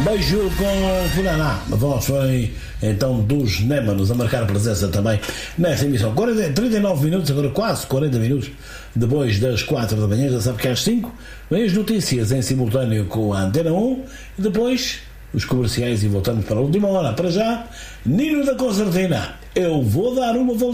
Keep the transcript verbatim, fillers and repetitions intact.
Beijo com Funaná. A voz foi então dos Némanos a marcar presença também nesta emissão. quarenta, trinta e nove minutos, agora quase quarenta minutos depois das quatro da manhã. Já sabe que às cinco vem as notícias em simultâneo com a Antena um e depois os comerciais e voltamos para a última hora. Para já, Nino da Concertina, eu vou dar uma volta.